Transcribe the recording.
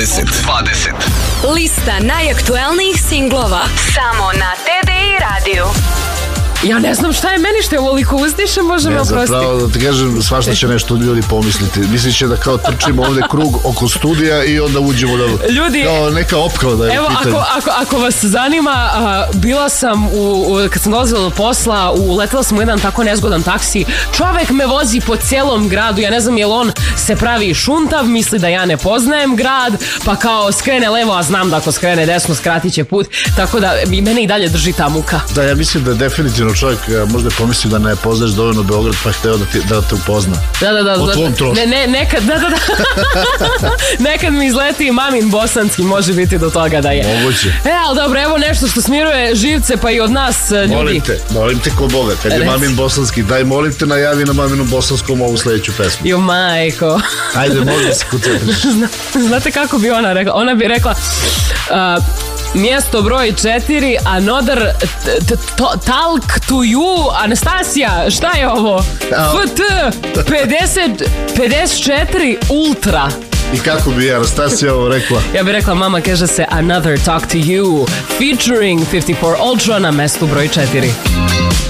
20. Lista najaktuelnijih singlova samo na TDI radiju. Ja ne znam šta je meni što je ovoliko uzdišem, Bože me oprosti. Zapravo da ti kažem, svašta će nešto ljudi pomisliti. Mislit će da kao trčimo ovde krug oko studija i onda uđemo da... Ljudi, kao neka opklada je evo, ako vas zanima, bila sam, kad sam dolazila do posla, uletela sam u jedan tako nezgodan taksi. Čovek me vozi po cijelom gradu, ja ne znam jel on se pravi šuntav, misli da ja ne poznajem grad, pa kao skrene levo, a znam da ako skrene desno skratit će put, tako da mene i dalje drži ta muka. Da, ja mislim da je definitivno čovjek možda je pomislio da ne poznaš dovoljno Beograd pa je hteo da te upozna. Da. O tvom trošku. Nekad, nekad mi izleti mamin bosanski, može biti do toga da je. Moguće. Ali dobro, evo nešto što smiruje živce pa i od nas ljudi. Molim te ko Boga, kad je mamin bosanski, daj molim te najavi na maminu bosanskom ovu sledeću pesmu. Jo majko. Ajde, molim da se koncentriš. Znate kako bi ona rekla? Ona bi rekla... mjesto broj 4, another talk to you, Anastasija, šta je ovo? FT 54 Ultra. I kako bi Anastasija ovo rekla? Ja bih rekla, mama, kaže se Another Talk to You, featuring 54 Ultra na mjestu broj 4.